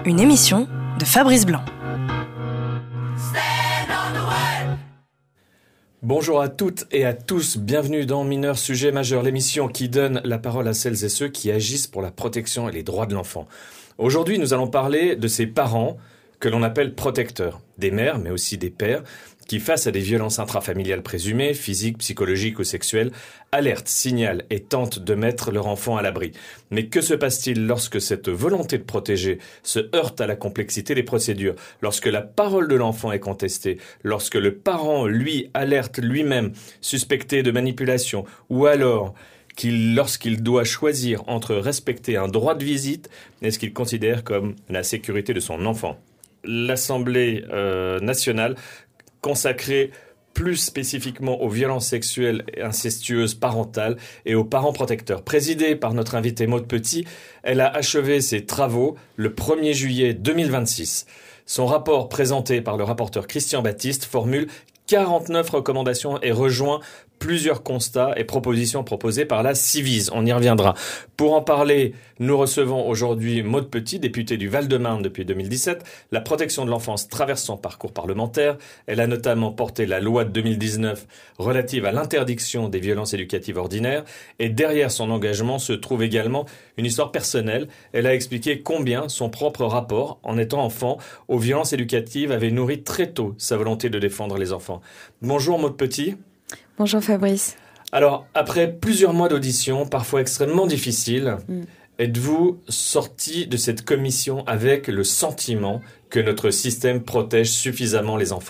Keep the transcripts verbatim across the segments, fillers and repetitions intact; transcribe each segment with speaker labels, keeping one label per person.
Speaker 1: Une émission de Fabrice Blanc.
Speaker 2: Bonjour à toutes et à tous, bienvenue dans Mineurs Sujets Majeurs, l'émission qui donne la parole à celles et ceux qui agissent pour la protection et les droits de l'enfant. Aujourd'hui, nous allons parler de ces parents que l'on appelle protecteurs, des mères mais aussi des pères, qui face à des violences intrafamiliales présumées, physiques, psychologiques ou sexuelles, alertent, signalent et tentent de mettre leur enfant à l'abri. Mais que se passe-t-il lorsque cette volonté de protéger se heurte à la complexité des procédures, lorsque la parole de l'enfant est contestée, lorsque le parent, lui, alerte lui-même, suspecté de manipulation, ou alors qu'il, lorsqu'il doit choisir entre respecter un droit de visite et ce qu'il considère comme la sécurité de son enfant. L'Assemblée euh, nationale consacrée plus spécifiquement aux violences sexuelles et incestueuses parentales et aux parents protecteurs. Présidée par notre invitée Maude Petit, elle a achevé ses travaux le premier juillet deux mille vingt-six. Son rapport présenté par le rapporteur Christian Baptiste formule quarante-neuf recommandations et rejoint plusieurs constats et propositions proposées par la Civise. On y reviendra. Pour en parler, nous recevons aujourd'hui Maude Petit, députée du Val-de-Marne depuis deux mille dix-sept. La protection de l'enfance traverse son parcours parlementaire. Elle a notamment porté la loi de deux mille dix-neuf relative à l'interdiction des violences éducatives ordinaires. Et derrière son engagement se trouve également une histoire personnelle. Elle a expliqué combien son propre rapport, en étant enfant, aux violences éducatives avait nourri très tôt sa volonté de défendre les enfants. Bonjour Maude Petit.
Speaker 3: Bonjour Fabrice.
Speaker 2: Alors, après plusieurs mois d'audition, parfois extrêmement difficiles, mm. êtes-vous sorti de cette commission avec le sentiment que notre système protège suffisamment les enfants ?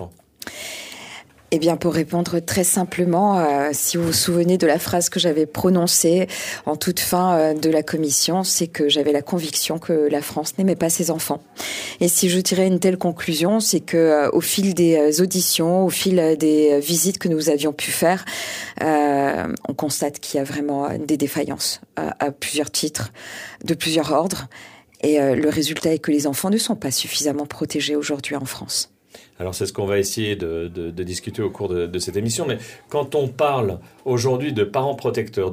Speaker 3: Eh bien, pour répondre très simplement, euh, si vous vous souvenez de la phrase que j'avais prononcée en toute fin euh, de la commission, c'est que j'avais la conviction que la France n'aimait pas ses enfants. Et si je tirais une telle conclusion, c'est que euh, au fil des euh, auditions, au fil euh, des euh, visites que nous avions pu faire, euh, on constate qu'il y a vraiment des défaillances à, à plusieurs titres, de plusieurs ordres. Et euh, le résultat est que les enfants ne sont pas suffisamment protégés aujourd'hui en France.
Speaker 2: Alors c'est ce qu'on va essayer de, de, de discuter au cours de, de cette émission, mais quand on parle aujourd'hui de parents protecteurs,